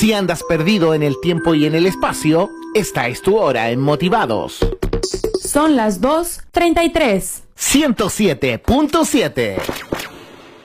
Si andas perdido en el tiempo y en el espacio, esta es tu hora en Motivados. Son las 2:33. 107.7